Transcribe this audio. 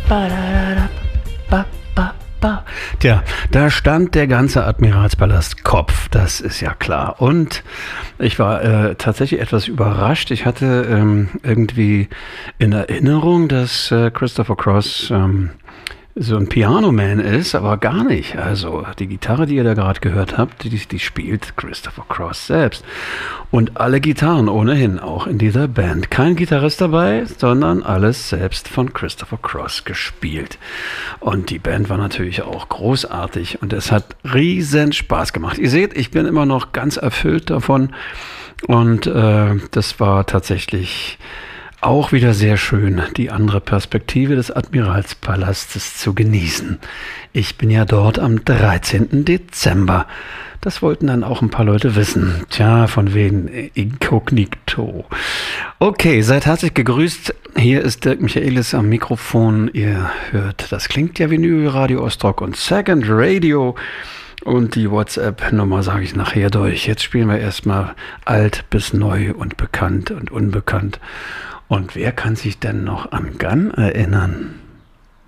Tja, da stand der ganze Admiralspalast Kopf, das ist ja klar. Und ich war tatsächlich etwas überrascht. Ich hatte irgendwie in Erinnerung, dass Christopher Cross so ein Piano-Man ist, aber gar nicht. Also die Gitarre, die ihr da gerade gehört habt, die spielt Christopher Cross selbst. Und alle Gitarren ohnehin auch in dieser Band. Kein Gitarrist dabei, sondern alles selbst von Christopher Cross gespielt. Und die Band war natürlich auch großartig und es hat riesen Spaß gemacht. Ihr seht, ich bin immer noch ganz erfüllt davon und das war tatsächlich auch wieder sehr schön, die andere Perspektive des Admiralspalastes zu genießen. Ich bin ja dort am 13. Dezember. Das wollten dann auch ein paar Leute wissen. Tja, von wegen Inkognito. Okay, seid herzlich gegrüßt. Hier ist Dirk Michaelis am Mikrofon. Ihr hört, das klingt ja Vinyl, Radio Ostrock und Second Radio. Und die WhatsApp-Nummer sage ich nachher durch. Jetzt spielen wir erstmal alt bis neu und bekannt und unbekannt. Und wer kann sich denn noch an Gunn erinnern?